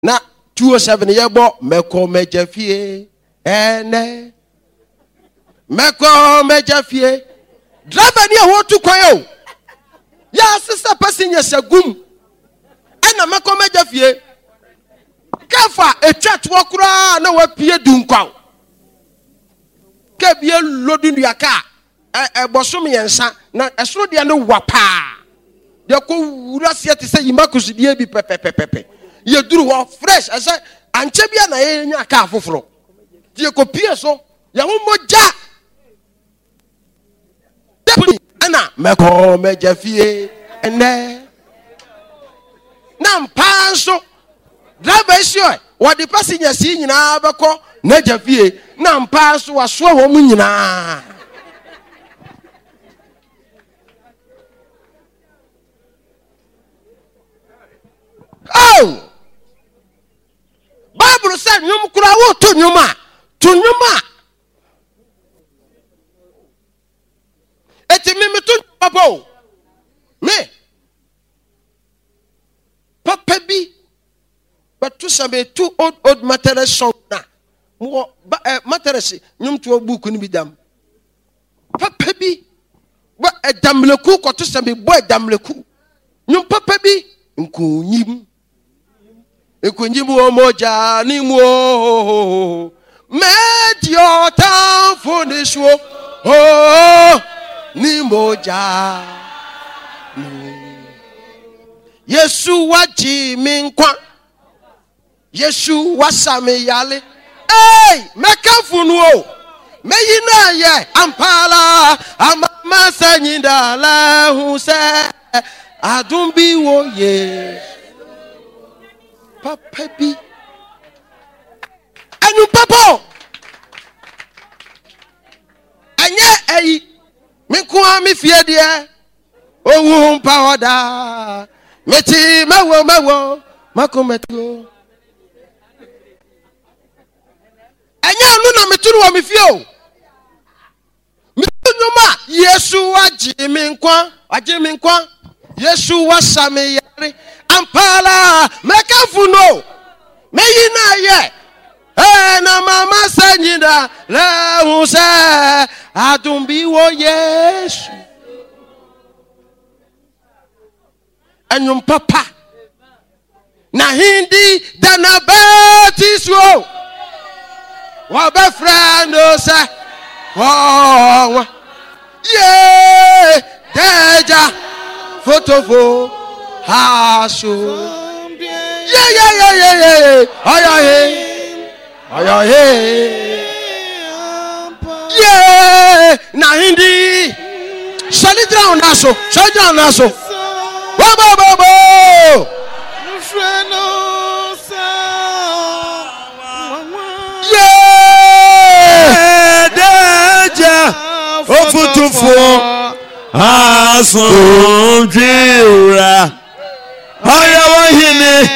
Na 207 yebo meko mejafie ene meko mejafie driver ni ho tu kwan o ya sister passenger sagum ena meko mejafie kafa etwa to kura na wapie dunkwa ka bie lodu nuaka bosom yensa na esoro de no wapa de ko wura sia te say yimakusudie bi pepepepepe ye duru ho fresh asa anche bia na ye nya ka afoforo de ko pie so ya wo moja debuni ana meko mejafie ene na mpanso driver sure what the passenger see nyina beko na jafie na mpanso waso wo mu nyina oh Bible said nyum kura wo to nyuma eti me to papa me papa bi but to some two old mattress song na mo mattress nyum to book ni bidam papa bi ba edamleku ko to some boy edamleku nyum papa bi nkunyim wo moja ni mo medio tan foniswo oh ni moja Yesu waji minkwa Yesu wasame yale hey mekafunu o meyina ye ampala amama sanyinda la huse adumbi wo ye papa bi anu papa anye ayi minkuwa mi fie de owu mpa oda meti mawo makometo anya anu na meturu wa mi fie o mituma Yesu waji minkwa Yesu wasame yare ampala mekafuno meyina ye na mama sanyida la huse adumbi wo Yesu anyum papa na hindi danabatiswo wa be friend say oh yeah deja photofo haso yeah ayahe yeah na hindi solidra naso bo yeah deja photofo asundira ayawahine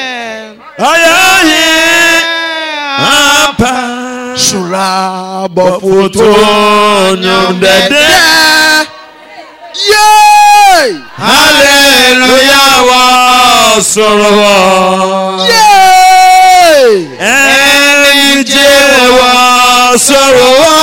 apa sura bofuto nyondede yay hallelujah wa soro yay enje wa soro